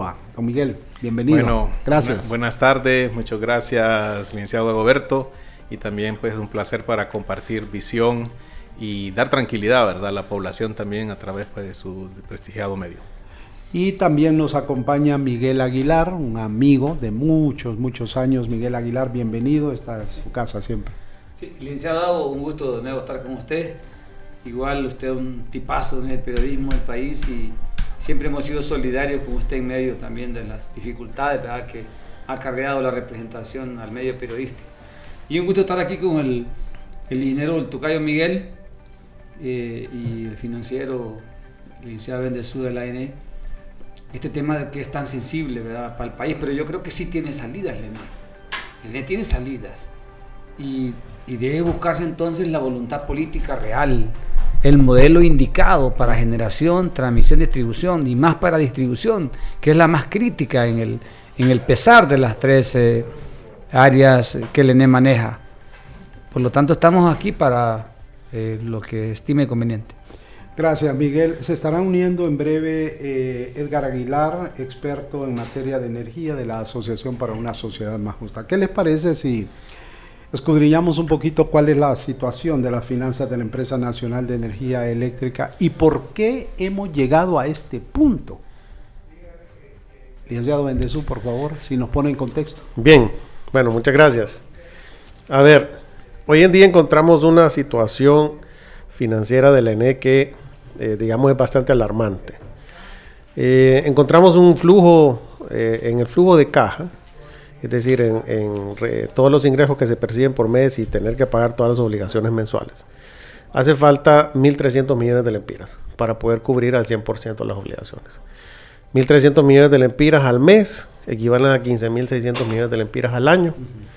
Nova. Don Miguel, bienvenido. Bueno, gracias. Buenas tardes, muchas gracias, licenciado Dagoberto, y también pues un placer para compartir visión y dar tranquilidad, ¿verdad?, a la población también a través pues, de su prestigiado medio. Y también nos acompaña Miguel Aguilar, un amigo de muchos años. Miguel Aguilar, bienvenido, está en su casa siempre. Sí, licenciado, un gusto de nuevo estar con usted. Igual usted es un tipazo en el periodismo del país y siempre hemos sido solidarios con usted en medio también de las dificultades, ¿verdad?, que ha acarreado la representación al medio periodístico. Y un gusto estar aquí con el ingeniero el tocayo Miguel y el financiero licenciado Bendezú de la ANE. Este tema que es tan sensible, ¿verdad?, para el país, pero yo creo que sí tiene salidas, el ENE tiene salidas y debe buscarse entonces la voluntad política real, el modelo indicado para generación, transmisión, distribución y más para distribución, que es la más crítica en el pesar de las tres áreas que el ENE maneja. Por lo tanto, estamos aquí para lo que estime conveniente. Gracias, Miguel. Se estará uniendo en breve Edgar Aguilar, experto en materia de energía de la Asociación para una Sociedad Más Justa. ¿Qué les parece si escudriñamos un poquito cuál es la situación de las finanzas de la Empresa Nacional de Energía Eléctrica y por qué hemos llegado a este punto? Licenciado Bendezú, por favor, si nos pone en contexto. Bien, bueno, muchas gracias. A ver, hoy en día encontramos una situación financiera de la ENE que, digamos, es bastante alarmante. Encontramos un flujo, en el flujo de caja, es decir, en todos los ingresos que se perciben por mes y tener que pagar todas las obligaciones mensuales. Hace falta 1.300 millones de lempiras para poder cubrir al 100% las obligaciones. 1.300 millones de lempiras al mes equivalen a 15.600 millones de lempiras al año.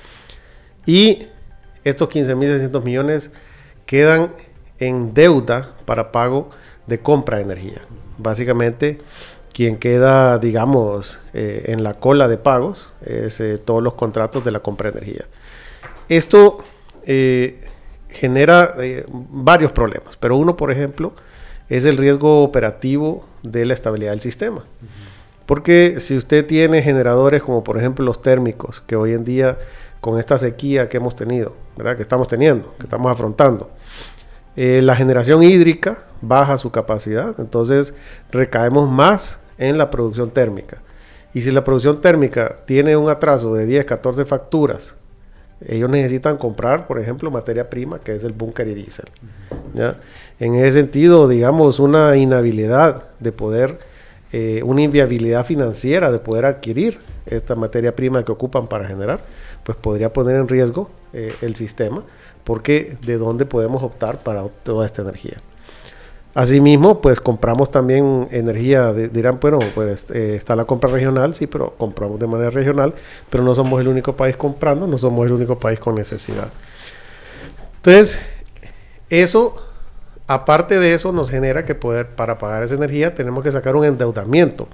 Y estos 15.600 millones quedan en deuda para pago de compra de energía. Básicamente, quien queda, digamos, en la cola de pagos es todos los contratos de la compra de energía. Esto genera varios problemas, pero uno, por ejemplo, es el riesgo operativo de la estabilidad del sistema. Porque si usted tiene generadores como, por ejemplo, los térmicos, que hoy en día, con esta sequía que hemos tenido, ¿verdad?, que estamos teniendo, que estamos afrontando, la generación hídrica baja su capacidad, entonces recaemos más en la producción térmica. Y si la producción térmica tiene un atraso de 10, 14 facturas, ellos necesitan comprar, por ejemplo, materia prima, que es el búnker y diésel. ¿Ya? En ese sentido, digamos, una inhabilidad de poder, una inviabilidad financiera de poder adquirir esta materia prima que ocupan para generar, pues podría poner en riesgo el sistema, porque de dónde podemos optar para toda esta energía. Asimismo, pues compramos también energía, dirán, bueno, pues está la compra regional, sí, pero compramos de manera regional, pero no somos el único país comprando, no somos el único país con necesidad. Entonces, eso, aparte de eso, nos genera que para pagar esa energía tenemos que sacar un endeudamiento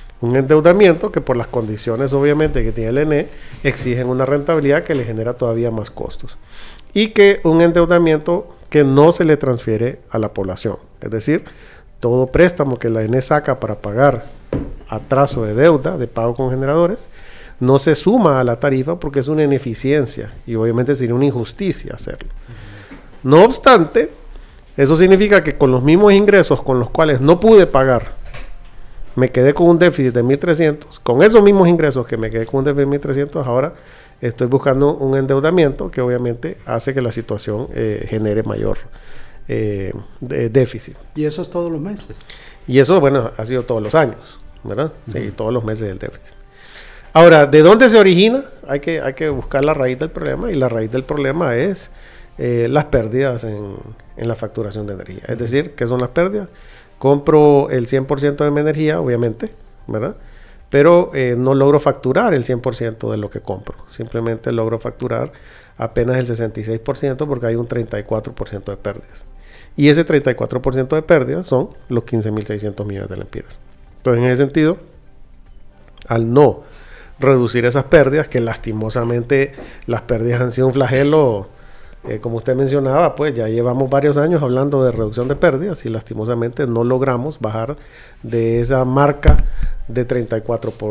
que por las condiciones obviamente que tiene el ENE exigen una rentabilidad que le genera todavía más costos. Y que un endeudamiento que no se le transfiere a la población. Es decir, todo préstamo que la ENE saca para pagar atraso de deuda, de pago con generadores, no se suma a la tarifa porque es una ineficiencia y obviamente sería una injusticia hacerlo. No obstante, eso significa que con los mismos ingresos con los cuales no pude pagar, me quedé con un déficit de 1.300, con esos mismos ingresos que me quedé con un déficit de 1.300, ahora estoy buscando un endeudamiento que obviamente hace que la situación genere mayor déficit. ¿Y eso es todos los meses? Y eso, bueno, ha sido todos los años, ¿verdad? Sí, todos los meses del déficit. Ahora, ¿de dónde se origina? Hay que buscar la raíz del problema, y la raíz del problema es las pérdidas en la facturación de energía. Es decir, ¿qué son las pérdidas? Compro el 100% de mi energía, obviamente, ¿verdad? Pero no logro facturar el 100% de lo que compro. Simplemente logro facturar apenas el 66% porque hay un 34% de pérdidas. Y ese 34% de pérdidas son los 15.600 millones de lempiras. Entonces, en ese sentido, al no reducir esas pérdidas, que lastimosamente las pérdidas han sido un flagelo, como usted mencionaba, pues ya llevamos varios años hablando de reducción de pérdidas y lastimosamente no logramos bajar de esa marca de 34%.